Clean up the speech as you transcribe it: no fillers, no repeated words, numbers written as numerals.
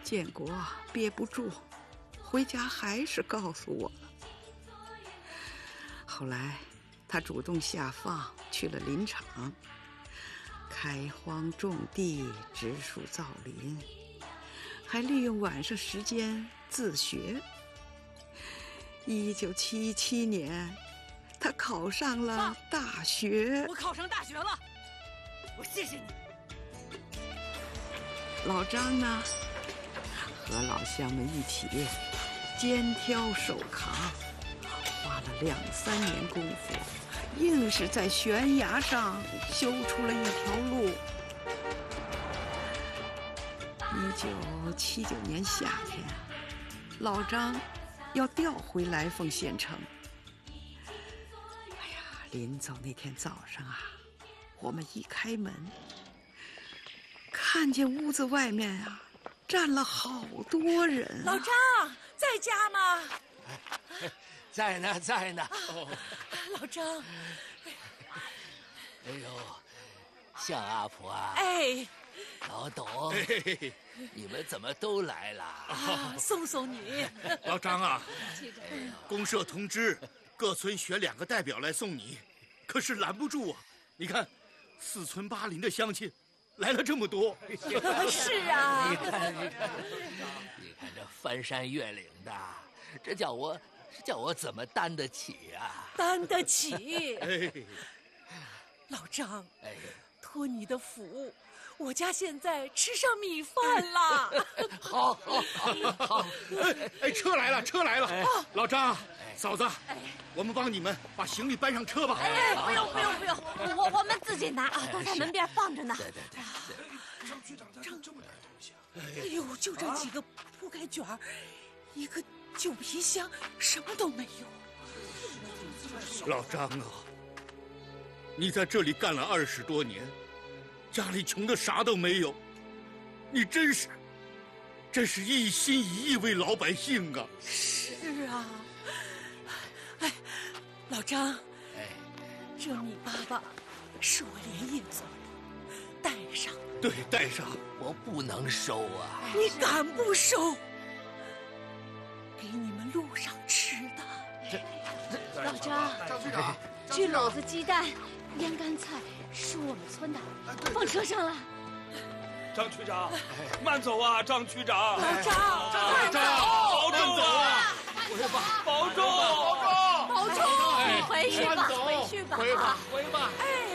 建国憋不住，回家还是告诉我了。后来他主动下放去了林场，开荒种地，植树造林，还利用晚上时间自学。1977年，他考上了大学。 我考上大学了，我谢谢你。 老张呢，和老乡们一起肩挑手扛，花了2、3年功夫，硬是在悬崖上修出了一条路。1979年夏天，老张要调回来凤县城。哎呀，临走那天早上啊，我们一开门，看见屋子外面啊站了好多人。 老张在家吗？ 在呢，在呢。 老张， 哎呦，向阿婆啊！ 哎， 老董，你们怎么都来了？ 送送你。 老张啊，公社通知各村选2个代表来送你，可是拦不住啊！你看，4村8邻的乡亲来了这么多。 是啊， 你看这翻山越岭的，这叫我怎么担得起啊？ 担得起。老张， 哎， 托你的福，我家现在吃上米饭了。 好。 哎，车来了，车来了！老张，嫂子，我们帮你们把行李搬上车吧。 哎，不用，我们自己拿啊，都在门边放着呢。 对。 张局长咋这么点东西啊？ 哎呦，就这几个铺盖卷儿，一个旧皮箱，什么都没有。 老张啊，你在这里干了20多年，家里穷的啥都没有，你真是一心一意为老百姓啊！ 是啊，哎，老张，这米粑粑是我连夜做的，带上。 对，带上。 我不能收啊！ 你敢不收？给你们路上吃的。 老张， 张局长， 这篓子鸡蛋、腌干菜是我们村的，放车上了。 张区长，慢走啊，张区长。 老张， 保重啊！保重！ 保重，回去吧，回吧。 回吧。 哎。